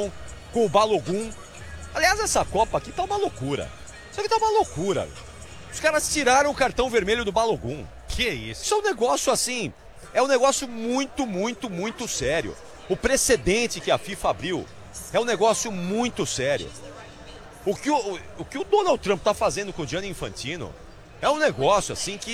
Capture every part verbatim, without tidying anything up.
fizeram com o Balogun. Aliás, essa Copa aqui tá uma loucura. Isso aqui tá uma loucura. Os caras tiraram o cartão vermelho do Balogun. Que isso? Isso é um negócio assim, é um negócio muito, muito, muito sério. O precedente que a FIFA abriu é um negócio muito sério. O que o, o, que o Donald Trump tá fazendo com o Gianni Infantino é um negócio assim que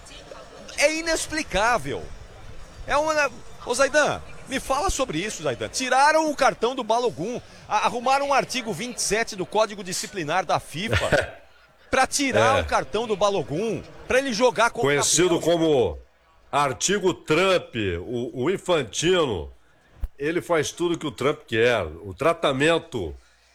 é inexplicável. É uma... Ô Zaidan, me fala sobre isso, Zaidan. Tiraram o cartão do Balogun, arrumaram um artigo vinte e sete do Código Disciplinar da FIFA para tirar é. o cartão do Balogun, para ele jogar com conhecido como artigo Trump, o, o Infantino, ele faz tudo que o Trump quer. O tratamento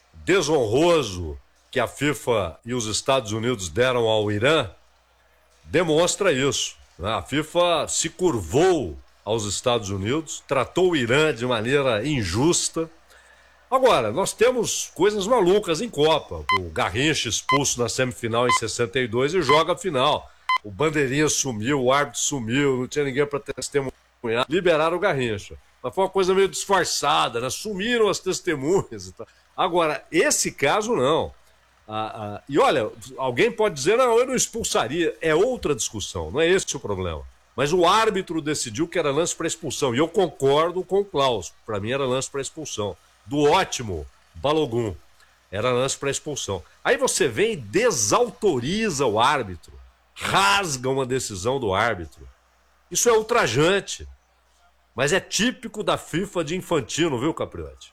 desonroso que a FIFA e os Estados Unidos deram ao Irã demonstra isso. A FIFA se curvou aos Estados Unidos, tratou o Irã de maneira injusta. Agora, nós temos coisas malucas em Copa. O Garrincha expulso na semifinal em sessenta e dois e joga a final. O bandeirinha sumiu, o árbitro sumiu, não tinha ninguém para testemunhar. Liberaram o Garrincha. Mas foi uma coisa meio disfarçada, né? Sumiram as testemunhas e tal. Agora, esse caso não. Ah, ah, e olha, alguém pode dizer, não, eu não expulsaria. É outra discussão, não é esse o problema. Mas o árbitro decidiu que era lance para expulsão. E eu concordo com o Klaus. Para mim era lance para expulsão. Do ótimo Balogun. Era lance para expulsão. Aí você vem e desautoriza o árbitro. Rasga uma decisão do árbitro. Isso é ultrajante. Mas é típico da FIFA de Infantino, viu, Capriotti?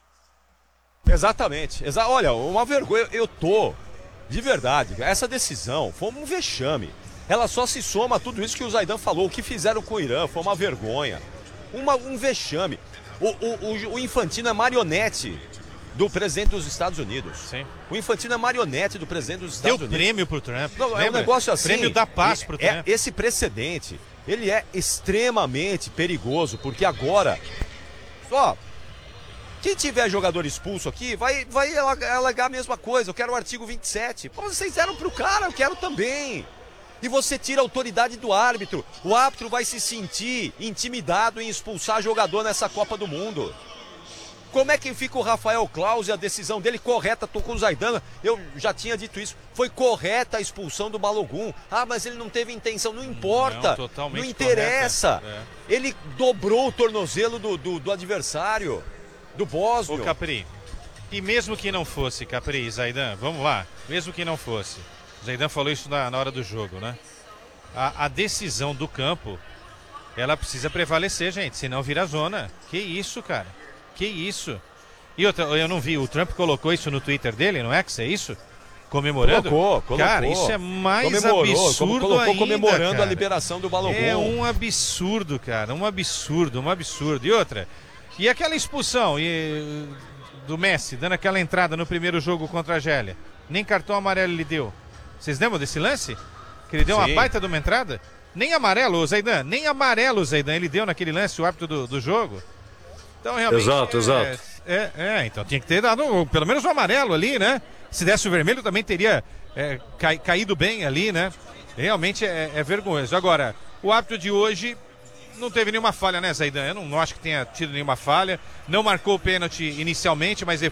Exatamente. Exa Olha, uma vergonha. Eu tô, de verdade, essa decisão foi um vexame. Ela só se soma a tudo isso que o Zaidan falou. O que fizeram com o Irã foi uma vergonha. Uma, um vexame. O, o, o Infantino é marionete do presidente dos Estados Unidos. Sim. O Infantino é marionete do presidente dos Estados Deu Unidos. Deu prêmio pro Trump. Não, é um negócio assim. Prêmio da paz pro é, Trump. Esse precedente, ele é extremamente perigoso, porque agora... Ó, quem tiver jogador expulso aqui, vai, vai alegar a mesma coisa. Eu quero o artigo vinte e sete. Pô, vocês deram pro cara, eu quero também. E você tira a autoridade do árbitro. O árbitro vai se sentir intimidado em expulsar jogador nessa Copa do Mundo. Como é que fica o Rafael Claus e a decisão dele correta? Tô com o Zaidan, eu já tinha dito isso. Foi correta a expulsão do Balogun. Ah, mas ele não teve intenção. Não importa. Não, não interessa. É. Ele dobrou o tornozelo do, do, do adversário, do Bósnio. Ô, Capri, e mesmo que não fosse, Capri, Zaidan, vamos lá. Mesmo que não fosse. O Zaidan falou isso na, na hora do jogo, né? A, a decisão do campo, ela precisa prevalecer, gente, senão vira zona. Que isso, cara? Que isso? E outra, eu não vi, o Trump colocou isso no Twitter dele, não é que é isso? Comemorando? Colocou, colocou. Cara, isso é mais Comemorou, absurdo colocou ainda, comemorando cara. a liberação do Balogun. É um absurdo, cara, um absurdo, um absurdo. E outra, e aquela expulsão e, do Messi, dando aquela entrada no primeiro jogo contra a Argélia? Nem cartão amarelo ele deu. Vocês lembram desse lance? Que ele deu Sim. uma baita de uma entrada? Nem amarelo, Zaidan, nem amarelo, Zaidan, ele deu naquele lance, o árbitro do, do jogo. Então, realmente, exato, é, exato. É, é, então tinha que ter dado pelo menos o amarelo ali, né? Se desse o vermelho também teria é, ca, caído bem ali, né? Realmente é, é vergonhoso. Agora, o árbitro de hoje não teve nenhuma falha, né, Zaidan? Eu não, não acho que tenha tido nenhuma falha. Não marcou o pênalti inicialmente, mas